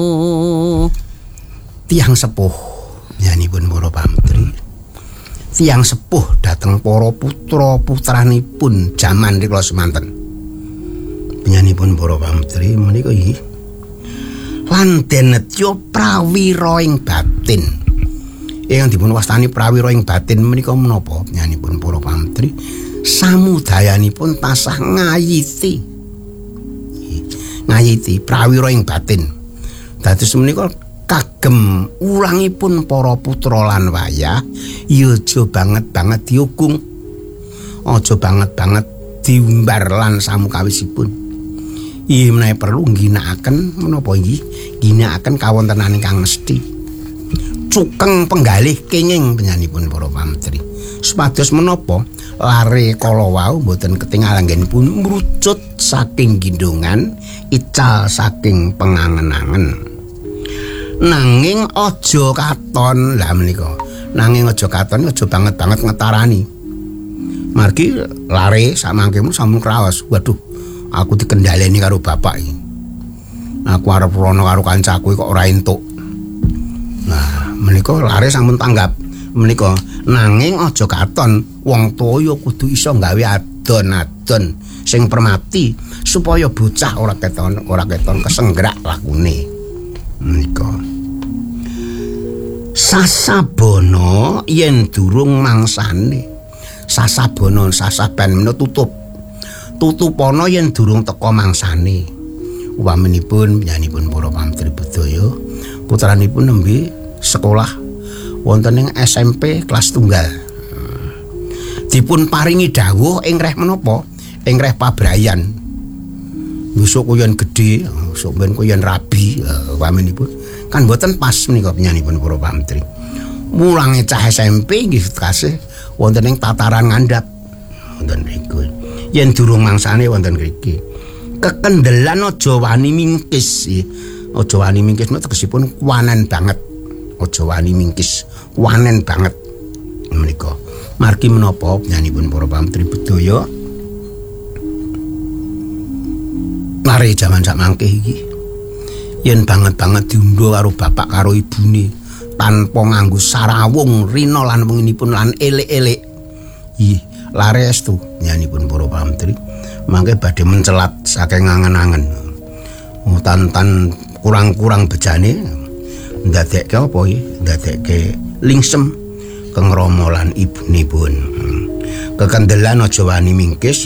Tiang sepuh nyanipun para pamtri. Tiang sepuh dhateng para putra putranipun jaman rikala semanten. Penyanipun para pamtri menika iki lan denetya prawira ing batin. Ingkang dipun wastani prawira ing batin menika menapa penyanipun para pamtri? Samudayanipun tasah ngayiti prawira ing batin. Dados menika kagem ulangipun para putra lan wayah ya aja banget diugung, aja banget diumbar lan samukawisipun. Iya menawi perlu ngginakaken menapa iki? Ginakaken kawontenan ingkang mesti. Cukeng penggalih kenging penyanipun para pamtri. Supados menapa lare kala wau boten ketingal anggenipun mrucut saking gindongan, ical saking pengangen-angen. Nanging aja katon lah menika. Nanging aja katon aja banget ngetarani. Margi lare samangkemu sampun kraos. Waduh, aku dikendhaleni karo bapak iki. Aku arep rono karo kancaku kok ora entuk. Nah, menika lare sampun tanggap. Menika nanging aja katon, wong tuwa kudu iso gawe adon-adon sing permati supaya bocah ora keton kesenggrak lakune. Menika sasabana yen durung mangsane, sasabana sasaben menika tutupana yen durung teka mangsane. Upaminipun nyanipun para pamtri budaya putranipun nembe sekolah wonten ing SMP kelas tunggal. Dipun paringi dawuh ing reh menapa? Ing reh pabrayan. Besok kuyon gedhe, besok ben kuyon rabi, upaminipun kan mboten pas menika penyanipun para pamtri. Mulange cah SMP nggih tasih wonten ing tataran ngandhap. Wonten mriku. Yen durung mangsane wonten mriki. Kekendelan aja wani mingkis. Aja wani mingkis menika tegesipun kuwanen banget. Aja wani mingkis, kuwanen banget menika. Margi menapa penyanipun para pamtri budaya lare jaman samangke iki yen banget diundha karo bapak karo ibune tanpa nganggo sarawung rina lan wenginipun lan elek-elek. Ih, lare estu nyanipun para pamtri mangke badhe mencelat saking angen-angen. Tantan kurang-kurang bejane ndadekke apa iki? Ndadekke lingsem keng Rama lan ibunipun. Kekendelan aja wani mingkis.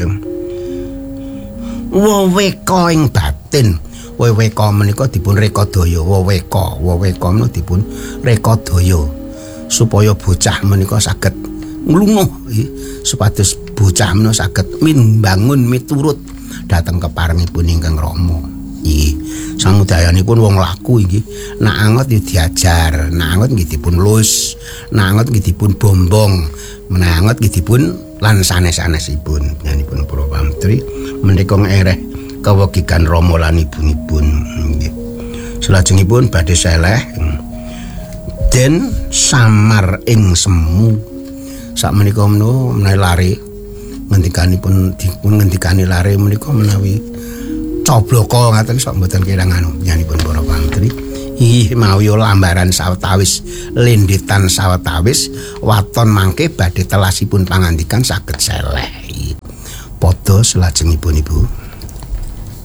Weweka ing batin. Weweka menika dipun rekadaya. Weweka menika dipun rekadaya supaya bocah menika saged nglunguh supados bocah menika saged mimbangun miturut dhateng keparengipun ingkang Rama. Samudayanipun wong laku iki nak anget diajar, nak anget nggih dipun lus, nak anget nggih dipun bombong, menawi anget nggih dipun lan sanes-sanesipun nyanipun para pamtri menika ngereh kawegigan Rama lan ibunipun nggih. Salajengipun badhe seleh den samar ing semu. Sakmenika menawi lare ngendikanipun dipun ngendikani lare menika menawi cobloko ngaten sok mboten kirang nyanipun para pamtri. Ih mawi lambaran sawetawis lendetan sawetawis waton mangke badhe telasipun pangandikan saged seleh. Padha salajengipun Ibu.